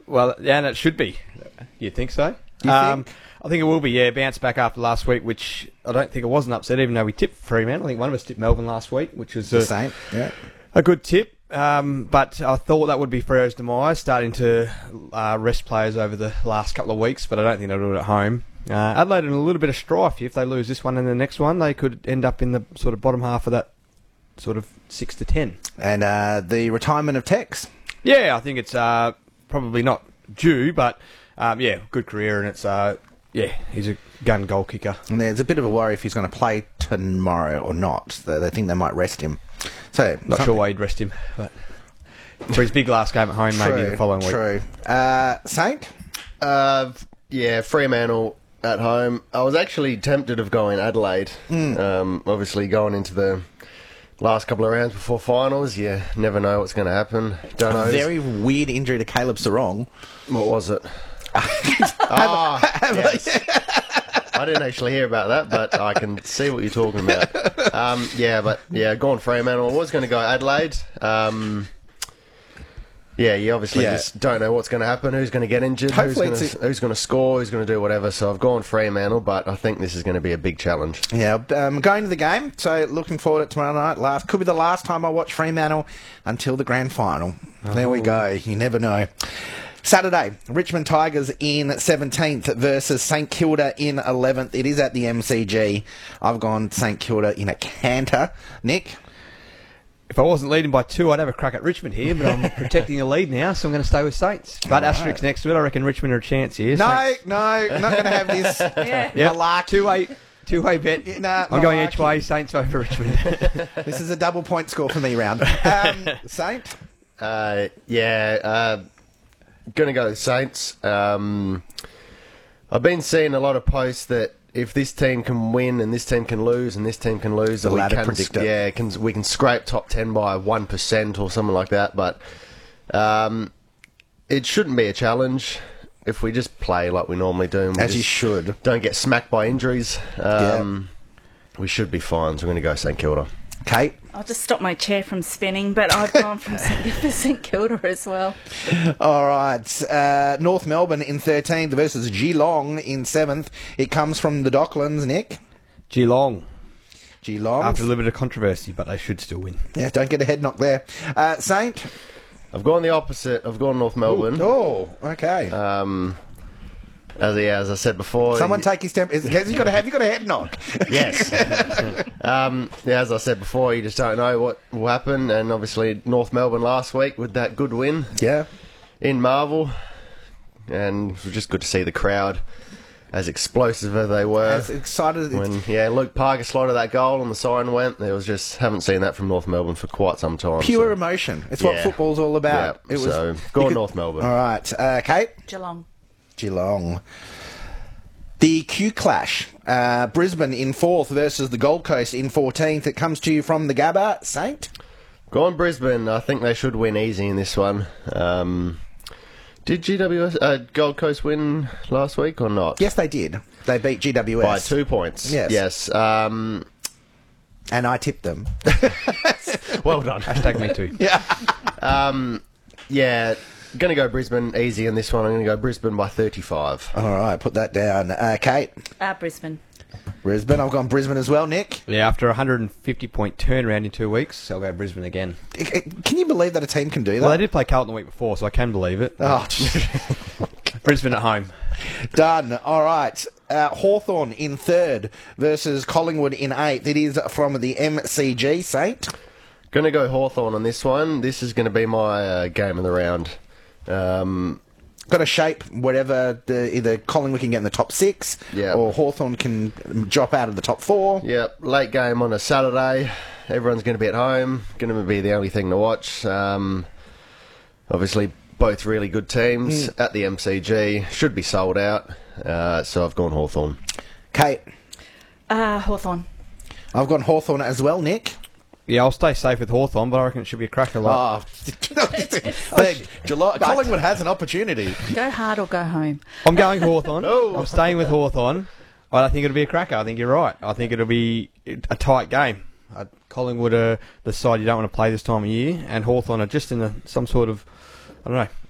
Well, yeah, and it should be. You think so? You think? I think it will be, yeah. Bounce back after last week, which I don't think it was an upset, even though we tipped Fremantle. I think one of us tipped Melbourne last week, which was The same, yeah. a good tip. But I thought that would be Freo's demise, starting to rest players over the last couple of weeks, but I don't think they'll do it at home. Adelaide in a little bit of strife. If they lose this one and the next one, they could end up in the sort of bottom half of that sort of 6 to 10. And the retirement of Tex. Yeah, I think it's probably not due, but yeah, good career, and it's he's a gun goal kicker. And there's a bit of a worry if he's going to play tomorrow or not. They think they might rest him. So Not sure why he'd rest him, but for his big last game at home, maybe the following week. True. Saint? Yeah, Fremantle at home. I was actually tempted of going Adelaide. Obviously, going into the last couple of rounds before finals, you never know what's going to happen. Don't know. Very weird injury to Caleb Sarong. What was it? Yes. I didn't actually hear about that, but I can see what you're talking about. Gone Fremantle. I was going to go Adelaide. You obviously just don't know what's going to happen, who's going to get injured, who's going to score, who's going to do whatever. So I've gone Fremantle, but I think this is going to be a big challenge. Yeah, going to the game, so looking forward to tomorrow night. Could be the last time I watch Fremantle until the grand final. There we go. You never know. Saturday, Richmond Tigers in 17th versus St Kilda in 11th. It is at the MCG. I've gone St Kilda in a canter. Nick? If I wasn't leading by 2, I'd have a crack at Richmond here, but I'm protecting the lead now, so I'm going to stay with Saints. But asterisk next to it, I reckon Richmond are a chance here. No, I'm not going to have this. Malarkey. Two-way bet. I'm going each way, Saints over Richmond. This is a double point score for me round. Saint? Going to go with Saints. I've been seeing a lot of posts that if this team can win and this team can lose and this team can lose, we can scrape top 10 by 1% or something like that. But it shouldn't be a challenge if we just play like we normally do. As you should. Don't get smacked by injuries. We should be fine. So I'm going to go St Kilda. Kate? I'll just stop my chair from spinning, but I've gone from St Kilda as well. All right. North Melbourne in 13th versus Geelong in 7th. It comes from the Docklands, Nick. Geelong. After a little bit of controversy, but they should still win. Yeah, don't get a head knock there. Saint? I've gone the opposite. I've gone North Melbourne. Oh, okay. As I said before... Someone take his temp... Have you got a head knock? Yes. As I said before, you just don't know what will happen. And obviously North Melbourne last week with that good win. Yeah. In Marvel. And it was just good to see the crowd as explosive as they were. As excited. When Luke Parker slotted that goal and the siren went. There was just... Haven't seen that from North Melbourne for quite some time. Pure emotion. It's what football's all about. Yeah, go on North Melbourne. All right. Kate? Geelong. The Q Clash. Brisbane in 4th versus the Gold Coast in 14th. It comes to you from the Gabba. Saint? Go on Brisbane. I think they should win easy in this one. Did Gold Coast win last week or not? Yes, they did. They beat GWS. By 2 points. Yes. And I tipped them. Well done. Hashtag me too. Yeah. Going to go Brisbane easy in this one. I'm going to go Brisbane by 35. All right, put that down. Kate? Brisbane. I've gone Brisbane as well. Nick? Yeah, after a 150-point turnaround in 2 weeks, I'll go Brisbane again. Can you believe that a team can do that? Well, they did play Carlton the week before, so I can believe it. Oh, Brisbane at home. Done. All right. Hawthorn in 3rd versus Collingwood in 8th. It is from the MCG. Saint? Going to go Hawthorn on this one. This is going to be my game of the round. Got to shape whatever either Collingwood can get in the top 6 or Hawthorn can drop out of the top 4. Yep, late game on a Saturday. Everyone's going to be at home. Going to be the only thing to watch. Obviously, both really good teams at the MCG. Should be sold out. So I've gone Hawthorn. Kate? Hawthorn. I've gone Hawthorn as well. Nick? Yeah, I'll stay safe with Hawthorn, but I reckon it should be a cracker. Collingwood has an opportunity. Go hard or go home. I'm going Hawthorn. I'm staying with Hawthorn. I don't think it'll be a cracker. I think you're right. I think it'll be a tight game. Collingwood are the side you don't want to play this time of year, and Hawthorn are just in some sort of, I don't know,